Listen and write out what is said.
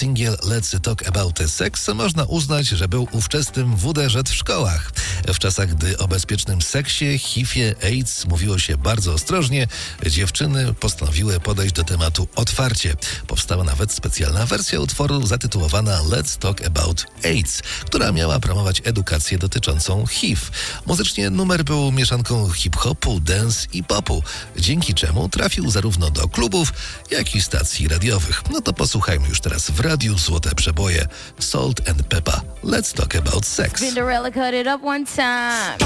singiel Let's Talk About Sex można uznać, że był ówczesnym WDŻ w szkołach. W czasach, gdy o bezpiecznym seksie, HIV-ie, AIDS mówiło się bardzo ostrożnie, dziewczyny postanowiły podejść do tematu otwarcie. Powstała nawet specjalna wersja utworu zatytułowana Let's Talk About AIDS, która miała promować edukację dotyczącą HIV. Muzycznie numer był mieszanką hip-hopu, dance i popu, dzięki czemu trafił zarówno do klubów, jak i stacji radiowych. No to posłuchajmy już teraz w radiu Złote Przeboje Salt and Peppa. Let's Talk About Sex. Cinderella cut it up one time.